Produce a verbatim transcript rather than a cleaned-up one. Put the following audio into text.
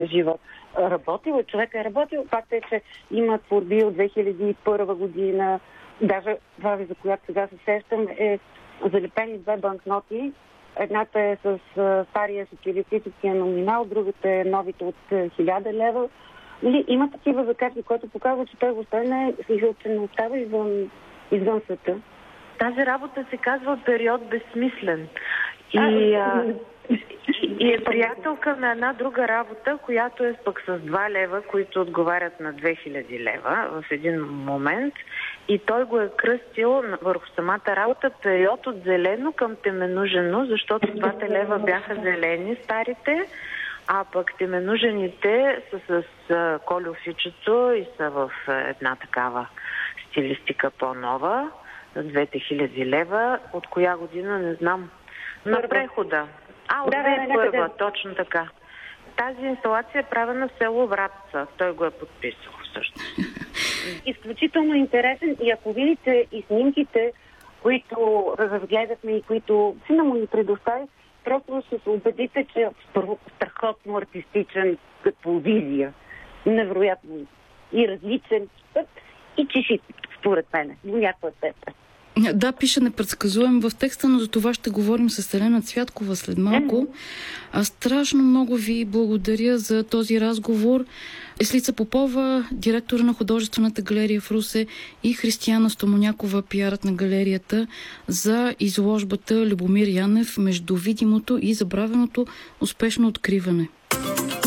живот. Работил е, човек е работил. Факт е, че има творби от две хиляди и първа година. Даже това, за която сега се сещам, е залепени две банкноти. Едната е с стария социалистическия номинал, другата е новите от хиляда лева. Нали, има такива закачки, които показва, че той въобще не, че не остава извън, извън света. Тази работа се казва период безсмислен. И, а, и, и е приятелка на една друга работа, която е пък с два лева, които отговарят на две хиляди лева в един момент. И той го е кръстил върху самата работа период от зелено към теменужено, защото двата лева бяха зелени, старите, а пък теменужените са с а, колеофичето и са в една такава стилистика по-нова, двете хиляди лева. От коя година, не знам. На прехода. А, от да, две хиляди и първа, да, да. точно така. Тази инсталация е правена в село Вратца. Той го е подписал всъщност. Изключително интересен и ако видите и снимките, които разгледахме и които сина му ни предостави, просто ще се убедите, че е страхотно артистичен като визия. Невероятно и различен и чешит, според мен, до някаква степен. Да, пише непредсказуем в текста, но за това ще говорим с Елена Цвяткова след малко. А страшно много ви благодаря за този разговор. Еслица Попова, директора на художествената галерия в Русе, и Християна Стомонякова, пиарът на галерията, за изложбата Любомир Янев между видимото и забравеното успешно откриване.